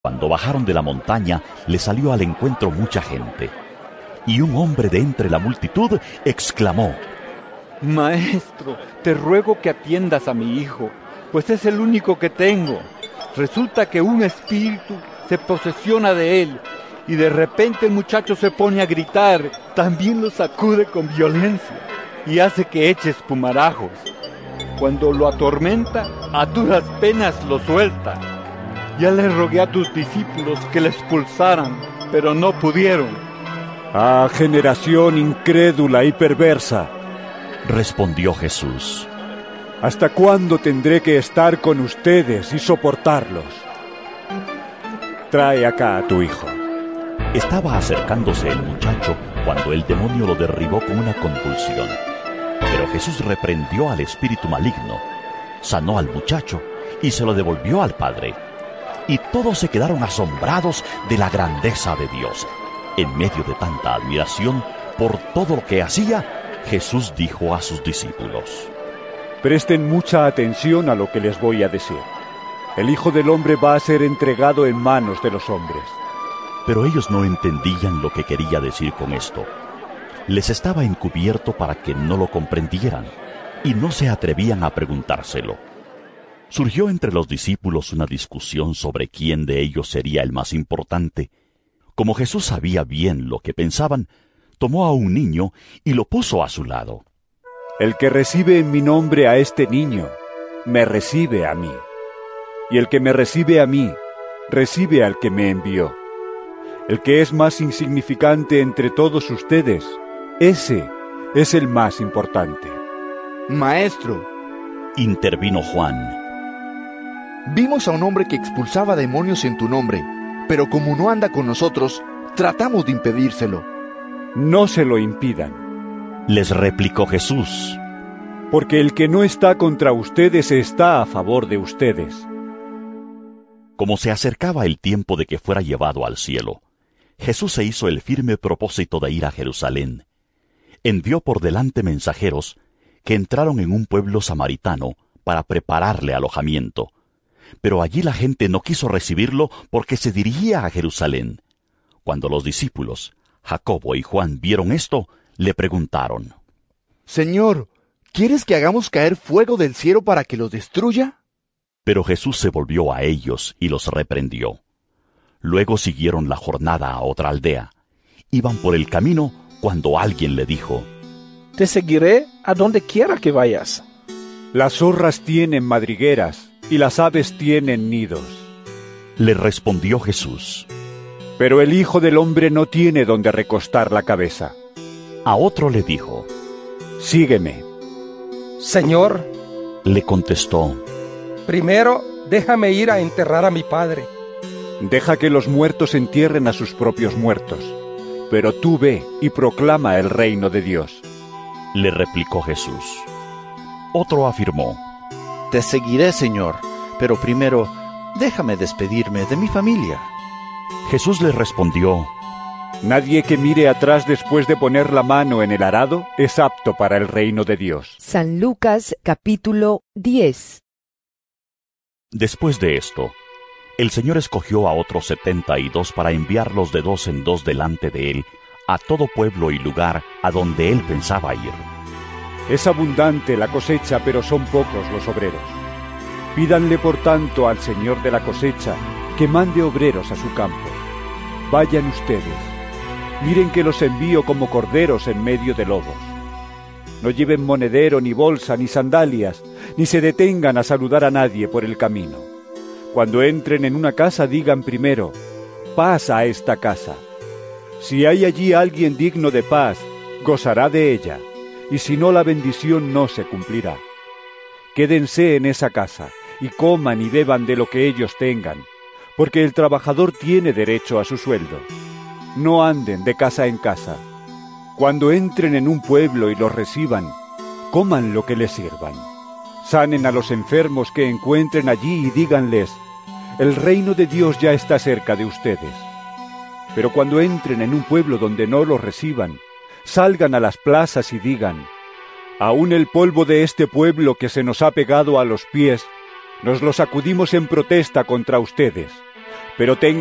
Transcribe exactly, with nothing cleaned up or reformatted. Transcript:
Cuando bajaron de la montaña, le salió al encuentro mucha gente. Y un hombre de entre la multitud exclamó: Maestro, te ruego que atiendas a mi hijo, pues es el único que tengo. Resulta que un espíritu se posesiona de él, y de repente el muchacho se pone a gritar, también lo sacude con violencia, y hace que eche espumarajos. Cuando lo atormenta, a duras penas lo suelta. Ya le rogué a tus discípulos que le expulsaran, pero no pudieron. ¡Ah, generación incrédula y perversa! Respondió Jesús: ¿Hasta cuándo tendré que estar con ustedes y soportarlos? Trae acá a tu hijo. Estaba acercándose el muchacho cuando el demonio lo derribó con una convulsión. Pero Jesús reprendió al espíritu maligno, sanó al muchacho y se lo devolvió al padre. Y todos se quedaron asombrados de la grandeza de Dios. En medio de tanta admiración por todo lo que hacía, Jesús dijo a sus discípulos: Presten mucha atención a lo que les voy a decir. El Hijo del Hombre va a ser entregado en manos de los hombres. Pero ellos no entendían lo que quería decir con esto. Les estaba encubierto para que no lo comprendieran, y no se atrevían a preguntárselo. Surgió entre los discípulos una discusión sobre quién de ellos sería el más importante. Como Jesús sabía bien lo que pensaban, tomó a un niño y lo puso a su lado. El que recibe en mi nombre a este niño, me recibe a mí. Y el que me recibe a mí, recibe al que me envió. El que es más insignificante entre todos ustedes, ese es el más importante. Maestro, intervino Juan, vimos a un hombre que expulsaba demonios en tu nombre, pero como no anda con nosotros, tratamos de impedírselo. No se lo impidan, les replicó Jesús, porque el que no está contra ustedes está a favor de ustedes. Como se acercaba el tiempo de que fuera llevado al cielo, Jesús se hizo el firme propósito de ir a Jerusalén. Envió por delante mensajeros que entraron en un pueblo samaritano para prepararle alojamiento. Pero allí la gente no quiso recibirlo porque se dirigía a Jerusalén. Cuando los discípulos, Jacobo y Juan, vieron esto, le preguntaron: Señor, ¿quieres que hagamos caer fuego del cielo para que los destruya? Pero Jesús se volvió a ellos y los reprendió. Luego siguieron la jornada a otra aldea. Iban por el camino cuando alguien le dijo: Te seguiré a donde quiera que vayas. Las zorras tienen madrigueras y las aves tienen nidos. Le respondió Jesús: Pero el Hijo del Hombre no tiene donde recostar la cabeza. A otro le dijo: Sígueme. Señor, le contestó, primero déjame ir a enterrar a mi padre. Deja que los muertos entierren a sus propios muertos, pero tú ve y proclama el reino de Dios. Le replicó Jesús. Otro afirmó: Te seguiré, Señor, pero primero déjame despedirme de mi familia. Jesús le respondió: Nadie que mire atrás después de poner la mano en el arado es apto para el reino de Dios. San Lucas capítulo diez. Después de esto, el Señor escogió a otros setenta y dos para enviarlos de dos en dos delante de él a todo pueblo y lugar a donde él pensaba ir. Es abundante la cosecha, pero son pocos los obreros. Pídanle por tanto al Señor de la cosecha que mande obreros a su campo. Vayan ustedes. Miren que los envío como corderos en medio de lobos. No lleven monedero, ni bolsa, ni sandalias, ni se detengan a saludar a nadie por el camino. Cuando entren en una casa, digan primero: paz a esta casa. Si hay allí alguien digno de paz, gozará de ella, y si no, la bendición no se cumplirá. Quédense en esa casa, y coman y beban de lo que ellos tengan, porque el trabajador tiene derecho a su sueldo. No anden de casa en casa. Cuando entren en un pueblo y los reciban, coman lo que les sirvan. Sanen a los enfermos que encuentren allí y díganles: el reino de Dios ya está cerca de ustedes. Pero cuando entren en un pueblo donde no los reciban, salgan a las plazas y digan: aún el polvo de este pueblo que se nos ha pegado a los pies, nos lo sacudimos en protesta contra ustedes. pero ten